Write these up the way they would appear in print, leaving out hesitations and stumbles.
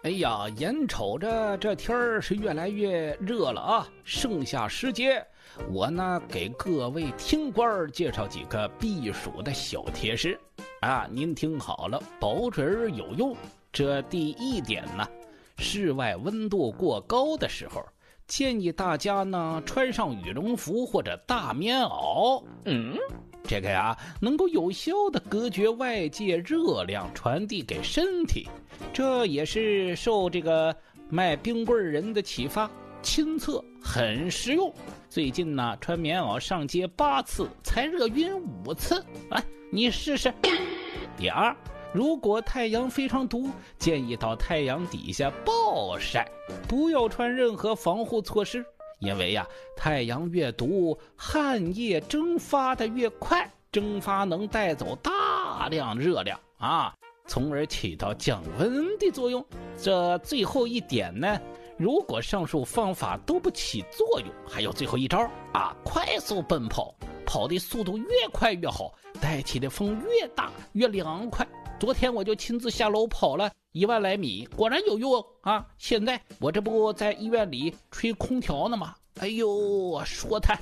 哎呀，眼瞅着这天儿是越来越热了啊，盛夏时节，我呢给各位听官介绍几个避暑的小贴士啊，您听好了，保准有用。这第一点呢，室外温度过高的时候，建议大家呢穿上羽绒服或者大棉袄。这个呀，能够有效的隔绝外界热量传递给身体，这也是受这个卖冰棍人的启发，亲测很实用。最近呢，穿棉袄上街8次才热晕5次，来，你试试。第二，如果太阳非常毒，建议到太阳底下暴晒，不要穿任何防护措施。因为呀，太阳越毒，汗液蒸发的越快，蒸发能带走大量热量啊，从而起到降温的作用。这最后一点呢，如果上述方法都不起作用，还有最后一招啊，快速奔跑，跑的速度越快越好，带起的风越大越凉快。昨天我就亲自下楼跑了1万来米，果然有用啊！现在我这不在医院里吹空调呢吗？哎呦，说他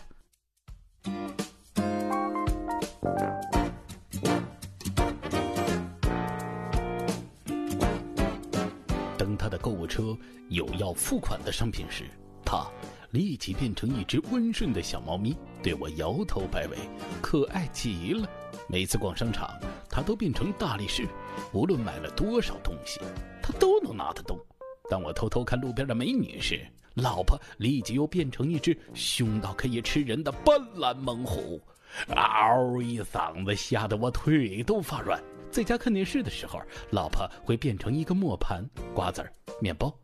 当他的购物车有要付款的商品时，他立即变成一只温顺的小猫咪，对我摇头摆尾，可爱极了。每次逛商场，他都变成大力士，无论买了多少东西，他都能拿得动。当我偷偷看路边的美女时，老婆立即又变成一只凶到可以吃人的斑斓猛虎，嗷一嗓子，吓得我腿都发软。在家看电视的时候，老婆会变成一个磨盘、瓜子、面包